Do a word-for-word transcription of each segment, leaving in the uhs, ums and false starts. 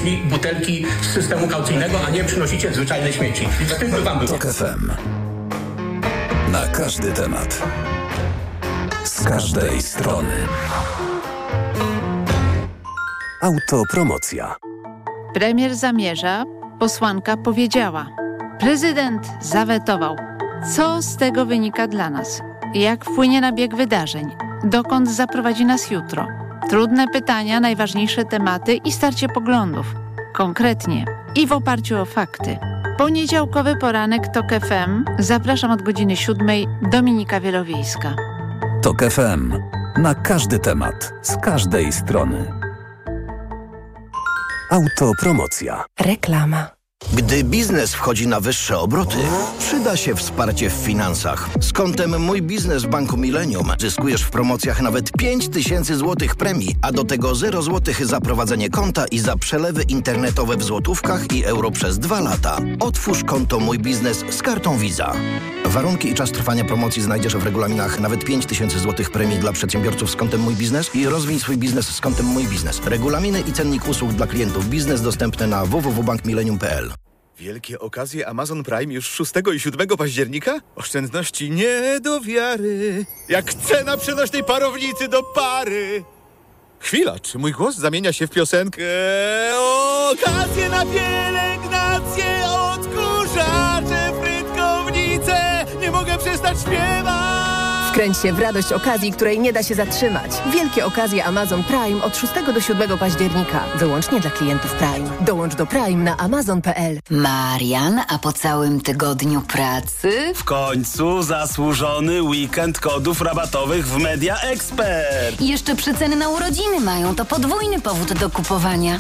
wywieźli butelki z systemu kaucyjnego, a nie przynosicie zwyczajne śmieci. Wstyd by wam było. Tok F M. Na każdy temat. Z każdej strony. Autopromocja. Premier zamierza, posłanka powiedziała. Prezydent zawetował. Co z tego wynika dla nas? Jak wpłynie na bieg wydarzeń? Dokąd zaprowadzi nas jutro? Trudne pytania, najważniejsze tematy i starcie poglądów. Konkretnie i w oparciu o fakty. Poniedziałkowy poranek Tok F M. Zapraszam od godziny siódmej. Dominika Wielowiejska. Tok F M. Na każdy temat. Z każdej strony. Autopromocja. Reklama. Gdy biznes wchodzi na wyższe obroty, przyda się wsparcie w finansach. Z kontem Mój Biznes w Banku Millennium zyskujesz w promocjach nawet pięć tysięcy złotych premii, a do tego zero złotych za prowadzenie konta i za przelewy internetowe w złotówkach i euro przez dwa lata. Otwórz konto Mój Biznes z kartą Visa. Warunki i czas trwania promocji znajdziesz w regulaminach. Nawet pięć tysięcy złotych premii dla przedsiębiorców z kontem Mój Biznes i rozwij swój biznes z kontem Mój Biznes. Regulaminy i cennik usług dla klientów biznes dostępne na w w w kropka bank millennium kropka p l. Wielkie okazje Amazon Prime już szóstego i siódmego października? Oszczędności nie do wiary. Jak cena przenośnej parownicy do pary. Chwila, czy mój głos zamienia się w piosenkę? Okazje na pielęgnację, odkurzacze, frytkownice. Nie mogę przestać śpiewać. Wkręć się w radość okazji, której nie da się zatrzymać. Wielkie okazje Amazon Prime od szóstego do siódmego października. Wyłącznie dla klientów Prime. Dołącz do Prime na amazon kropka p l. Marian, a po całym tygodniu pracy? W końcu zasłużony weekend kodów rabatowych w Media Expert. I jeszcze przeceny na urodziny mają. To podwójny powód do kupowania.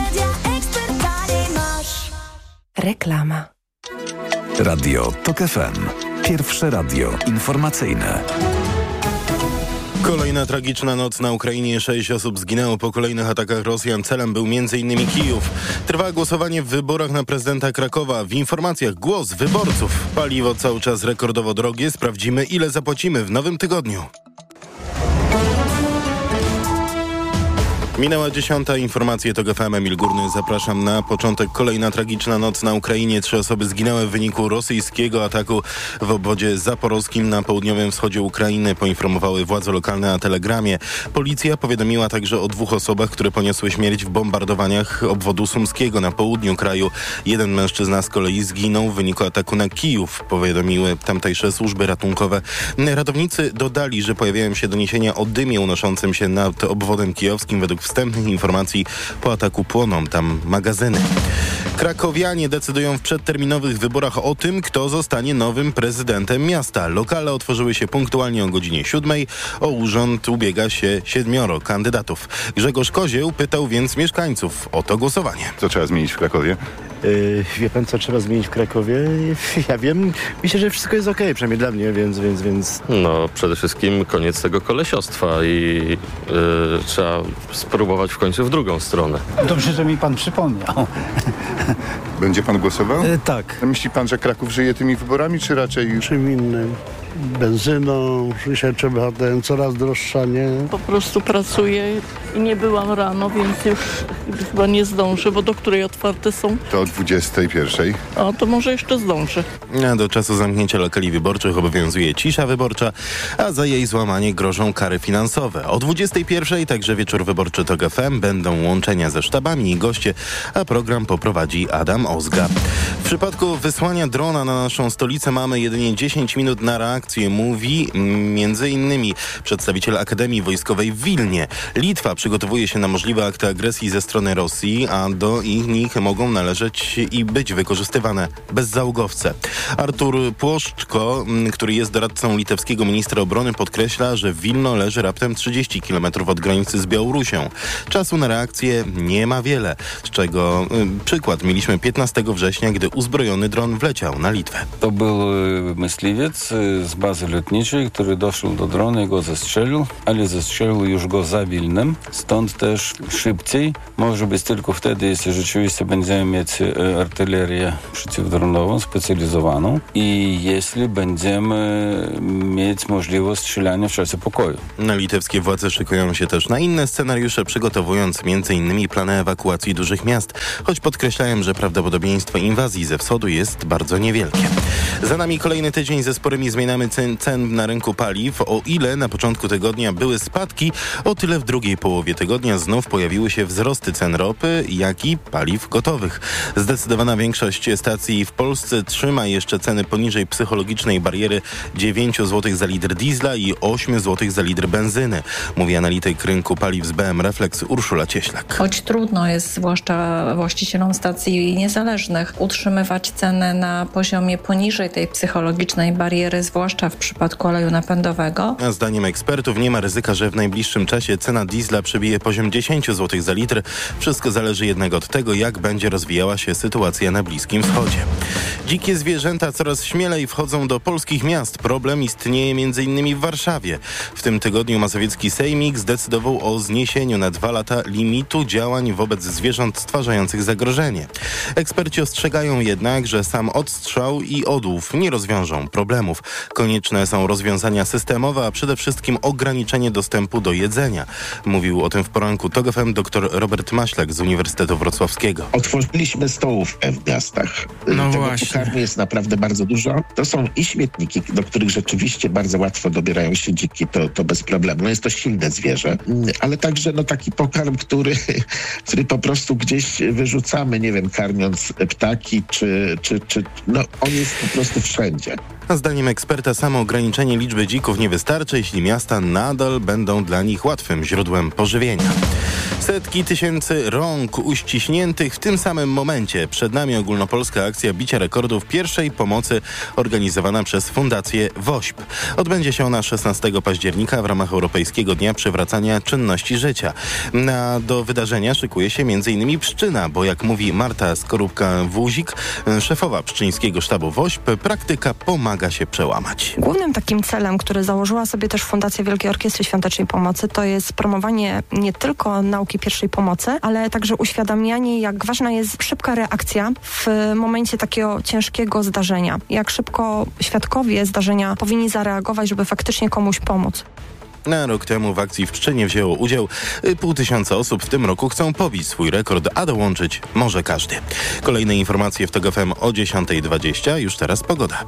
Reklama. Radio Tok F M. Pierwsze radio informacyjne. Kolejna tragiczna noc na Ukrainie. Sześć osób zginęło po kolejnych atakach Rosjan. Celem był między innymi Kijów. Trwa głosowanie w wyborach na prezydenta Krakowa. W informacjach głos wyborców. Paliwo cały czas rekordowo drogie. Sprawdzimy, ile zapłacimy w nowym tygodniu. Minęła dziesiąta. Informacje Tok F M. Emil Górny. Zapraszam na początek. Kolejna tragiczna noc na Ukrainie. Trzy osoby zginęły w wyniku rosyjskiego ataku w obwodzie zaporowskim na południowym wschodzie Ukrainy, poinformowały władze lokalne na Telegramie. Policja powiadomiła także o dwóch osobach, które poniosły śmierć w bombardowaniach obwodu sumskiego na południu kraju. Jeden mężczyzna z kolei zginął w wyniku ataku na Kijów, powiadomiły tamtejsze służby ratunkowe. Ratownicy dodali, że pojawiają się doniesienia o dymie unoszącym się nad obwodem kijowskim. Według wstępnych informacji po ataku płoną tam magazyny. Krakowianie decydują w przedterminowych wyborach o tym, kto zostanie nowym prezydentem miasta. Lokale otworzyły się punktualnie o godzinie siódmej. O urząd ubiega się siedmioro kandydatów. Grzegorz Kozieł pytał więc mieszkańców o to głosowanie. Co trzeba zmienić w Krakowie? Yy, wie pan, co trzeba zmienić w Krakowie? Ja wiem, myślę, że wszystko jest okej, przynajmniej dla mnie, więc, więc, więc... No, przede wszystkim koniec tego kolesiostwa i yy, trzeba spróbować w końcu w drugą stronę. Dobrze, że mi pan przypomniał. Będzie pan głosował? E, tak. Myśli pan, że Kraków żyje tymi wyborami, czy raczej... Czym innym? Benzyną, życie trzeba ten coraz droższa, nie? Po prostu pracuję i nie byłam rano, więc już chyba nie zdążę, bo do której otwarte są? To o dwudziestej pierwszej. O, to może jeszcze zdążę. A do czasu zamknięcia lokali wyborczych obowiązuje cisza wyborcza, a za jej złamanie grożą kary finansowe. O dwudziestej pierwszej, także wieczór wyborczy Tok F M, będą łączenia ze sztabami i goście, a program poprowadzi Adam Ozga. W przypadku wysłania drona na naszą stolicę mamy jedynie dziesięć minut na reakcję, mówi między innymi przedstawiciel Akademii Wojskowej w Wilnie. Litwa przygotowuje się na możliwe akty agresji ze strony Rosji, a do ich nich mogą należeć i być wykorzystywane bezzałogowce. Artur Płoszczko, który jest doradcą litewskiego ministra obrony, podkreśla, że Wilno leży raptem trzydzieści kilometrów od granicy z Białorusią. Czasu na reakcję nie ma wiele, z czego y, przykład mieliśmy piętnastego września, gdy uzbrojony dron wleciał na Litwę. To był myśliwiec z bazy lotniczej, który doszedł do drona i go zestrzelił, ale zestrzelił już go za Wilnem. Stąd też szybciej może być tylko wtedy, jeśli rzeczywiście będziemy mieć artylerię przeciwdronową, specjalizowaną i jeśli będziemy mieć możliwość strzelania w czasie pokoju. Na litewskie władze szykują się też na inne scenariusze, przygotowując między innymi plany ewakuacji dużych miast, choć podkreślają, że prawdopodobieństwo inwazji ze wschodu jest bardzo niewielkie. Za nami kolejny tydzień ze sporymi zmianami cen, cen na rynku paliw. O ile na początku tygodnia były spadki, o tyle w drugiej połowie tygodnia znów pojawiły się wzrosty cen ropy, jak i paliw gotowych. Zdecydowana większość stacji w Polsce trzyma jeszcze ceny poniżej psychologicznej bariery dziewięć złotych za litr diesla i osiem złotych za litr benzyny, mówi analityk rynku paliw z B M Reflex Urszula Cieślak. Choć trudno jest, zwłaszcza właścicielom stacji niezależnych, utrzymywać cenę na poziomie poniżej tej psychologicznej bariery, zwłaszcza w przypadku oleju napędowego. A zdaniem ekspertów nie ma ryzyka, że w najbliższym czasie cena diesla przebije poziom dziesięć złotych za litr. Wszystko zależy jednak od tego, jak będzie rozwijała się sytuacja na Bliskim Wschodzie. Dzikie zwierzęta coraz śmielej wchodzą do polskich miast. Problem istnieje między innymi w Warszawie. W tym tygodniu mazowiecki sejmik zdecydował o zniesieniu na dwa lata limitu działań wobec zwierząt stwarzających zagrożenie. Eksperci ostrzegają jednak, że sam odstrzał i odłów nie rozwiążą problemów. Konieczne są rozwiązania systemowe, a przede wszystkim ograniczenie dostępu do jedzenia. Mówił o tym w poranku TOG F M dr Robert Maślak z Uniwersytetu Wrocławskiego. Otworzyliśmy stołówkę w miastach. No Tego właśnie. pokarmu jest naprawdę bardzo dużo. To są i śmietniki, do których rzeczywiście bardzo łatwo dobierają się dziki, to, to bez problemu. No jest to silne zwierzę, ale także no, taki pokarm, który, który po prostu gdzieś wyrzucamy, nie wiem, karmiąc ptaki, czy, czy, czy no on jest po prostu wszędzie. A zdaniem eksperta samo ograniczenie liczby dzików nie wystarczy, jeśli miasta nadal będą dla nich łatwym źródłem pożywienia. Setki tysięcy rąk uściśniętych w tym samym momencie. Przed nami ogólnopolska akcja bicia rekordów pierwszej pomocy organizowana przez Fundację WOŚP. Odbędzie się ona szesnastego października w ramach Europejskiego Dnia Przywracania Czynności Życia. Na, do wydarzenia szykuje się m.in. Pszczyna, bo jak mówi Marta Skorupka-Wózik, szefowa pszczyńskiego sztabu WOŚP, praktyka pomaga się przełamać. Głównym takim celem, który założyła sobie też Fundacja Wielkiej Orkiestry Świątecznej Pomocy, to jest promowanie nie tylko nauki pierwszej pomocy, ale także uświadamianie, jak ważna jest szybka reakcja w momencie takiego ciężkiego zdarzenia. Jak szybko świadkowie zdarzenia powinni zareagować, żeby faktycznie komuś pomóc. Na rok temu w akcji w Pszczynie wzięło udział pół tysiąca osób. W tym roku chcą pobić swój rekord, a dołączyć może każdy. Kolejne informacje w TOG F M o dziesiąta dwadzieścia. Już teraz pogoda.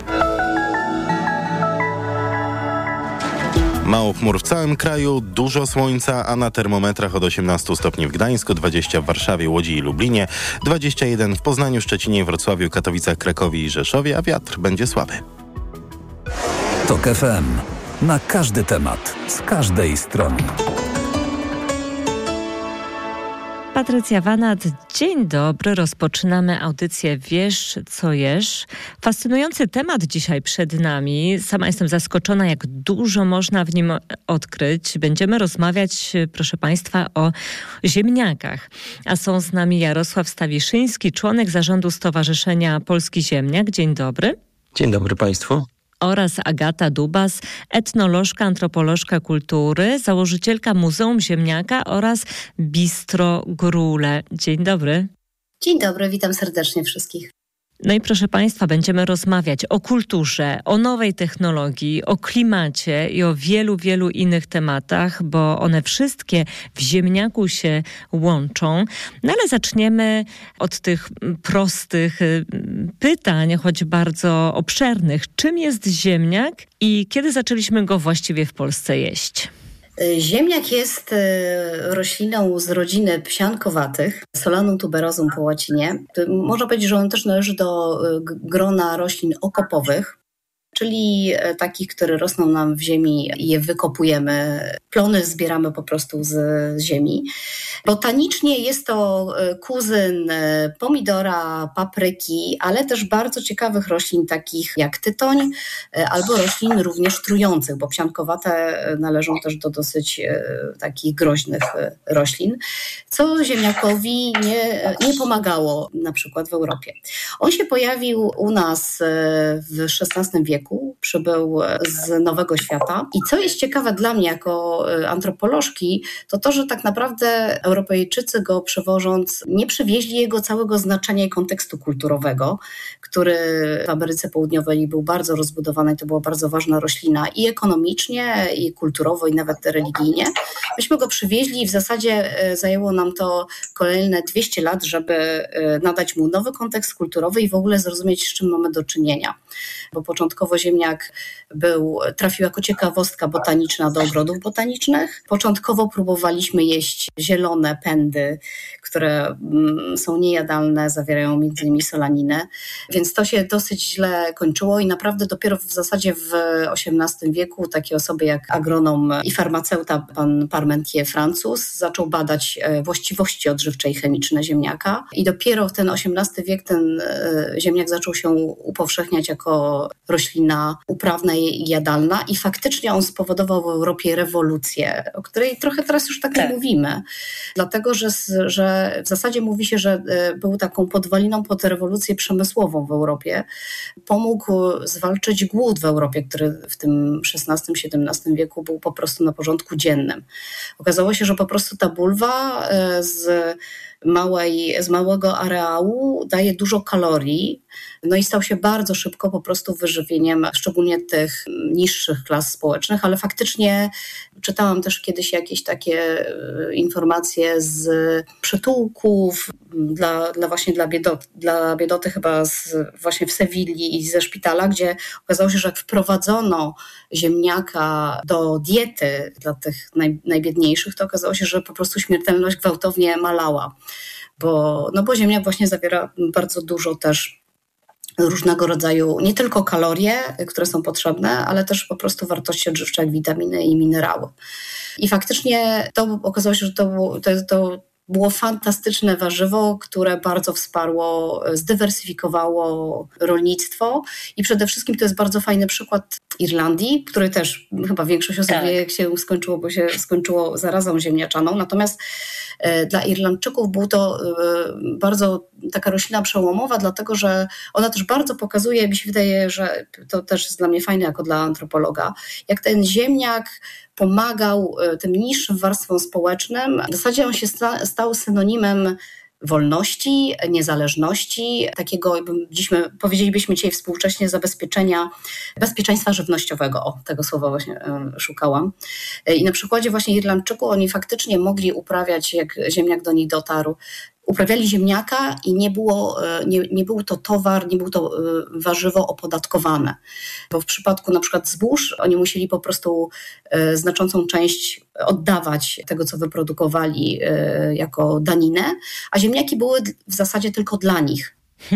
Mało chmur w całym kraju, dużo słońca, a na termometrach od osiemnastu stopni w Gdańsku, dwadzieścia w Warszawie, Łodzi i Lublinie, dwadzieścia jeden w Poznaniu, Szczecinie, Wrocławiu, Katowicach, Krakowie i Rzeszowie, a wiatr będzie słaby. TOG F M. Na każdy temat, z każdej strony. Patrycja Wanat, dzień dobry. Rozpoczynamy audycję Wiesz, co jesz. Fascynujący temat dzisiaj przed nami. Sama jestem zaskoczona, jak dużo można w nim odkryć. Będziemy rozmawiać, proszę Państwa, o ziemniakach. A są z nami Jarosław Stawiszyński, członek zarządu Stowarzyszenia Polski Ziemniak. Dzień dobry. Dzień dobry Państwu. Oraz Agata Dubas, etnolożka, antropolożka kultury, założycielka Muzeum Ziemniaka oraz Bistro Grule. Dzień dobry. Dzień dobry, witam serdecznie wszystkich. No i proszę Państwa, będziemy rozmawiać o kulturze, o nowej technologii, o klimacie i o wielu, wielu innych tematach, bo one wszystkie w ziemniaku się łączą. No ale zaczniemy od tych prostych pytań, choć bardzo obszernych. Czym jest ziemniak i kiedy zaczęliśmy go właściwie w Polsce jeść? Ziemniak jest rośliną z rodziny psiankowatych, Solanum tuberosum po łacinie. Można powiedzieć, że on też należy do grona roślin okopowych, czyli takich, które rosną nam w ziemi i je wykopujemy. Plony zbieramy po prostu z ziemi. Botanicznie jest to kuzyn pomidora, papryki, ale też bardzo ciekawych roślin takich jak tytoń albo roślin również trujących, bo psiankowate należą też do dosyć takich groźnych roślin, co ziemniakowi nie, nie pomagało na przykład w Europie. On się pojawił u nas w szesnastym wieku wieku, przybył z Nowego Świata. I co jest ciekawe dla mnie jako antropolożki, to to, że tak naprawdę Europejczycy go przywożąc nie przywieźli jego całego znaczenia i kontekstu kulturowego, który w Ameryce Południowej był bardzo rozbudowany, to była bardzo ważna roślina i ekonomicznie, i kulturowo, i nawet religijnie. Myśmy go przywieźli i w zasadzie zajęło nam to kolejne dwieście lat, żeby nadać mu nowy kontekst kulturowy i w ogóle zrozumieć, z czym mamy do czynienia. Bo początkowo ziemniak był, trafił jako ciekawostka botaniczna do ogrodów botanicznych. Początkowo próbowaliśmy jeść zielone pędy, które są niejadalne, zawierają między innymi solaninę, więc to się dosyć źle kończyło i naprawdę dopiero w zasadzie w osiemnastym wieku takie osoby jak agronom i farmaceuta pan Parmentier Francuz zaczął badać właściwości odżywcze i chemiczne ziemniaka i dopiero w ten osiemnasty wiek ten ziemniak zaczął się upowszechniać jako roślina uprawna i jadalna i faktycznie on spowodował w Europie rewolucję, o której trochę teraz już tak, tak. nie mówimy, dlatego że, że w zasadzie mówi się, że był taką podwaliną pod rewolucję przemysłową w Europie. Pomógł zwalczyć głód w Europie, który w tym szesnastym siedemnastym wieku był po prostu na porządku dziennym. Okazało się, że po prostu ta bulwa z małej, z małego areału daje dużo kalorii, no i stał się bardzo szybko po prostu wyżywieniem, szczególnie tych niższych klas społecznych, ale faktycznie czytałam też kiedyś jakieś takie informacje z przytułków dla, dla właśnie dla, biedot, dla biedoty chyba z, właśnie w Sewilli i ze szpitala, gdzie okazało się, że jak wprowadzono ziemniaka do diety dla tych naj, najbiedniejszych, to okazało się, że po prostu śmiertelność gwałtownie malała, bo, no bo ziemniak właśnie zawiera bardzo dużo też różnego rodzaju, nie tylko kalorie, które są potrzebne, ale też po prostu wartości odżywcze jak witaminy i minerały. I faktycznie to okazało się, że to, to, to było fantastyczne warzywo, które bardzo wsparło, zdywersyfikowało rolnictwo i przede wszystkim to jest bardzo fajny przykład Irlandii, który też chyba większość osób wie, jak się skończyło, bo się skończyło zarazą ziemniaczaną. Natomiast dla Irlandczyków był to bardzo taka roślina przełomowa, dlatego że ona też bardzo pokazuje, mi się wydaje, że to też jest dla mnie fajne jako dla antropologa, jak ten ziemniak pomagał tym niższym warstwom społecznym. W zasadzie on się stał synonimem wolności, niezależności, takiego, dziś my, powiedzielibyśmy dzisiaj współcześnie, zabezpieczenia bezpieczeństwa żywnościowego. O, tego słowa właśnie szukałam. I na przykładzie właśnie Irlandczyków oni faktycznie mogli uprawiać, jak ziemniak do nich dotarł, uprawiali ziemniaka i nie było, nie, nie był to towar, nie był to warzywo opodatkowane. Bo w przypadku na przykład zbóż oni musieli po prostu znaczącą część oddawać tego, co wyprodukowali jako daninę, a ziemniaki były w zasadzie tylko dla nich.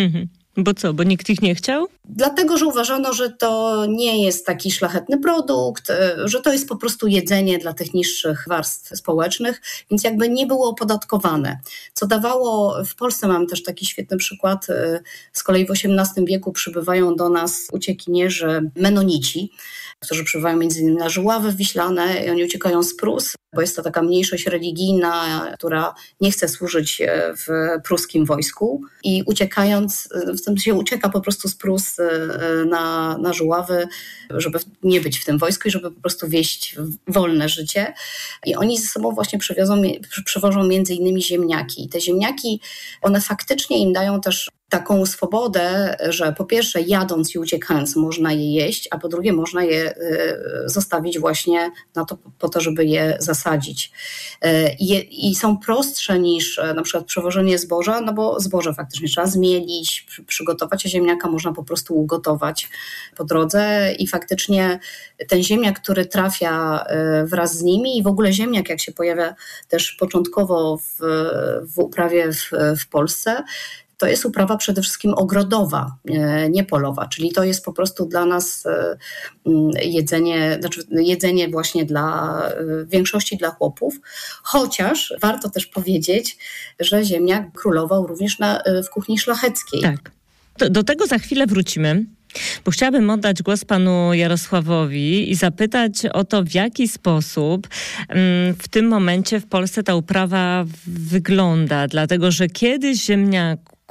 Bo co, bo nikt ich nie chciał? Dlatego, że uważano, że to nie jest taki szlachetny produkt, że to jest po prostu jedzenie dla tych niższych warstw społecznych, więc jakby nie było opodatkowane. Co dawało, w Polsce mamy też taki świetny przykład, z kolei w osiemnastym wieku przybywają do nas uciekinierzy menonici, którzy przybywają między innymi na Żuławy Wiślane i oni uciekają z Prus, bo jest to taka mniejszość religijna, która nie chce służyć w pruskim wojsku i uciekając, w tym się ucieka po prostu z Prus na, na Żuławy, żeby nie być w tym wojsku i żeby po prostu wieść wolne życie. I oni ze sobą właśnie przywiozą, przywożą między innymi ziemniaki. I te ziemniaki, one faktycznie im dają też taką swobodę, że po pierwsze jadąc i uciekając można je jeść, a po drugie można je zostawić właśnie na to, po to, żeby je zasadzić. I, i są prostsze niż na przykład przewożenie zboża, no bo zboże faktycznie trzeba zmielić, przygotować, a ziemniaka można po prostu ugotować po drodze i faktycznie ten ziemniak, który trafia wraz z nimi i w ogóle ziemniak, jak się pojawia też początkowo w, w uprawie w, w Polsce, to jest uprawa przede wszystkim ogrodowa, nie polowa, czyli to jest po prostu dla nas jedzenie, znaczy jedzenie właśnie dla większości dla chłopów, chociaż warto też powiedzieć, że ziemniak królował również na, w kuchni szlacheckiej. Tak. Do, do tego za chwilę wrócimy. Bo chciałabym oddać głos panu Jarosławowi i zapytać o to, w jaki sposób w tym momencie w Polsce ta uprawa wygląda. Dlatego, że kiedyś ziemniaków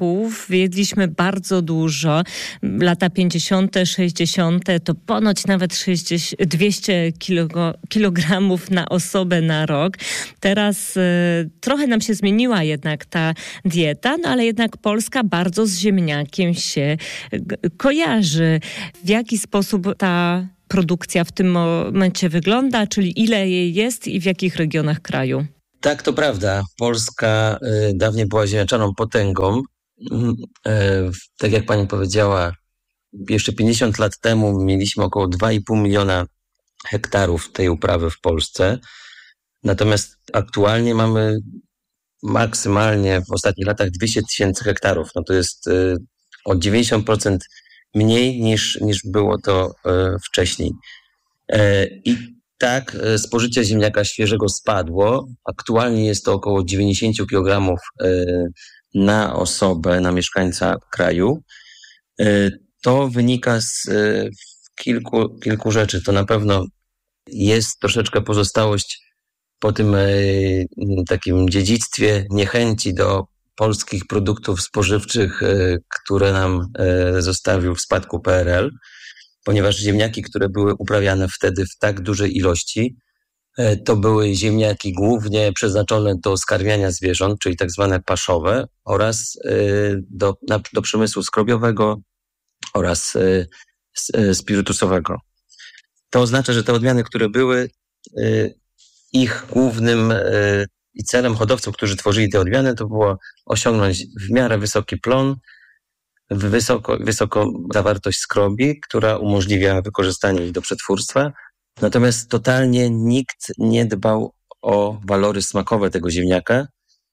ziemniaków jedliśmy bardzo dużo. Lata pięćdziesiąte, sześćdziesiąte to ponoć nawet sześćdziesiąt, dwieście kilogramów na osobę na rok. Teraz y, trochę nam się zmieniła jednak ta dieta, no ale jednak Polska bardzo z ziemniakiem się g- kojarzy. W jaki sposób ta produkcja w tym momencie wygląda, czyli ile jej jest i w jakich regionach kraju? Tak, to prawda. Polska y, dawniej była ziemniaczaną potęgą. Y, tak jak pani powiedziała, jeszcze pięćdziesiąt lat temu mieliśmy około dwa i pół miliona hektarów tej uprawy w Polsce. Natomiast aktualnie mamy maksymalnie w ostatnich latach dwieście tysięcy hektarów. No to jest y, o dziewięćdziesiąt procent mniej niż, niż było to y, wcześniej. Y, I tak, y, spożycie ziemniaka świeżego spadło. Aktualnie jest to około dziewięćdziesiąt kilogramów y, na osobę, na mieszkańca kraju. Y, to wynika z y, kilku, kilku rzeczy. To na pewno jest troszeczkę pozostałość po tym y, takim dziedzictwie niechęci do polskich produktów spożywczych, y, które nam y, zostawił w spadku P R L, ponieważ ziemniaki, które były uprawiane wtedy w tak dużej ilości, y, to były ziemniaki głównie przeznaczone do skarmiania zwierząt, czyli tak zwane paszowe, oraz y, do, na, do przemysłu skrobiowego oraz y, y, spirytusowego. To oznacza, że te odmiany, które były, y, ich głównym y, i celem hodowców, którzy tworzyli te odmiany, to było osiągnąć w miarę wysoki plon, wysoko, wysoką zawartość skrobi, która umożliwia wykorzystanie ich do przetwórstwa. Natomiast totalnie nikt nie dbał o walory smakowe tego ziemniaka.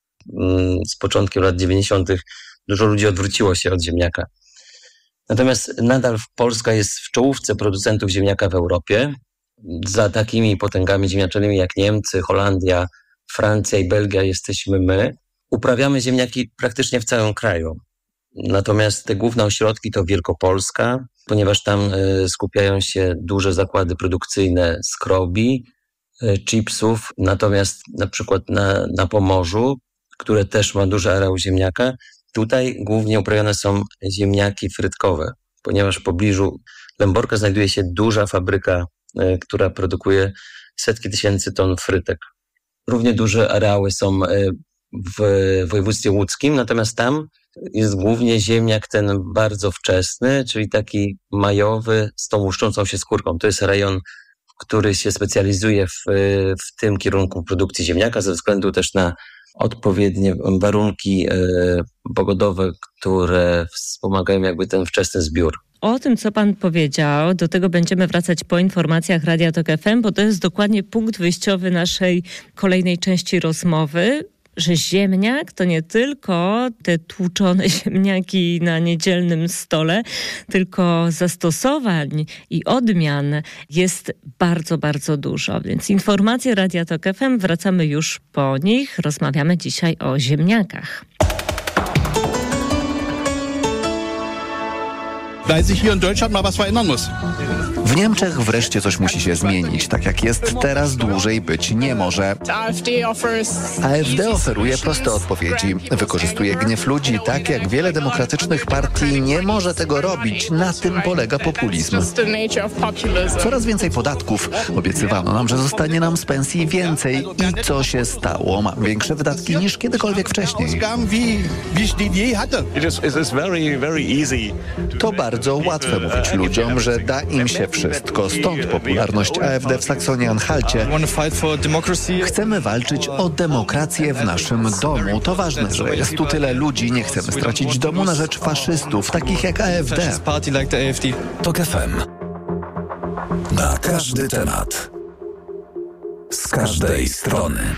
Z początkiem lat dziewięćdziesiątych dużo ludzi odwróciło się od ziemniaka. Natomiast nadal Polska jest w czołówce producentów ziemniaka w Europie. Za takimi potęgami ziemniaczanymi jak Niemcy, Holandia, Francja i Belgia jesteśmy my. Uprawiamy ziemniaki praktycznie w całym kraju. Natomiast te główne ośrodki to Wielkopolska, ponieważ tam skupiają się duże zakłady produkcyjne skrobi, chipsów. Natomiast na przykład na, na Pomorzu, które też ma duży areał ziemniaka, tutaj głównie uprawiane są ziemniaki frytkowe, ponieważ w pobliżu Lęborka znajduje się duża fabryka, która produkuje setki tysięcy ton frytek. Równie duże areały są w województwie łódzkim, natomiast tam jest głównie ziemniak ten bardzo wczesny, czyli taki majowy z tą łuszczącą się skórką. To jest rejon, który się specjalizuje w, w tym kierunku produkcji ziemniaka ze względu też na odpowiednie warunki pogodowe, które wspomagają jakby ten wczesny zbiór. O tym, co pan powiedział, do tego będziemy wracać po informacjach Radia Tok F M, bo to jest dokładnie punkt wyjściowy naszej kolejnej części rozmowy, że ziemniak to nie tylko te tłuczone ziemniaki na niedzielnym stole, tylko zastosowań i odmian jest bardzo, bardzo dużo. Więc informacje Radia Tok F M, wracamy już po nich. Rozmawiamy dzisiaj o ziemniakach. Weil sich hier in Deutschland mal was verändern muss. W Niemczech wreszcie coś musi się zmienić. Tak jak jest teraz, dłużej być nie może. A F D oferuje proste odpowiedzi. Wykorzystuje gniew ludzi, tak jak wiele demokratycznych partii nie może tego robić. Na tym polega populizm. Coraz więcej podatków. Obiecywano nam, że zostanie nam z pensji więcej. I co się stało? Mam większe wydatki niż kiedykolwiek wcześniej. To bardzo łatwe mówić ludziom, że da im się wszystko. Stąd popularność A F D w Saksonii-Anhalcie. Chcemy walczyć o demokrację w naszym domu. To ważne, że jest tu tyle ludzi. Nie chcemy stracić domu na rzecz faszystów, takich jak A F D. Tok F M. Na każdy temat. Z każdej strony.